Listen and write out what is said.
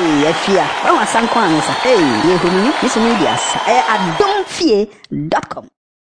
afia wa wasan kwa nsa yehunu nisimidiasa adomfie.com